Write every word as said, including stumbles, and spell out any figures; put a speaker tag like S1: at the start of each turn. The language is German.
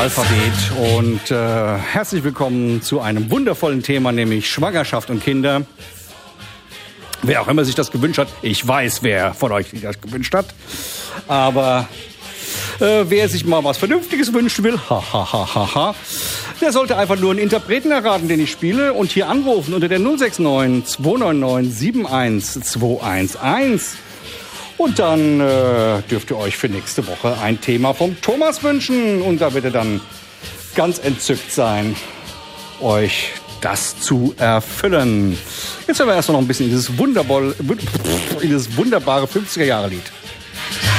S1: Alphabet und äh, herzlich willkommen zu einem wundervollen Thema, nämlich Schwangerschaft und Kinder. Wer auch immer sich das gewünscht hat, ich weiß, wer von euch sich das gewünscht hat, aber äh, wer sich mal was Vernünftiges wünschen will, ha, ha, ha, ha, ha, der sollte einfach nur einen Interpreten erraten, den ich spiele und hier anrufen unter der null sechs neun zwei neun neun sieben eins zwei eins eins. Und dann äh, dürft ihr euch für nächste Woche ein Thema vom Thomas wünschen. Und da wird er dann ganz entzückt sein, euch das zu erfüllen. Jetzt hören wir erst noch ein bisschen in dieses, wundervoll, in dieses wunderbare fünfziger Jahre Lied.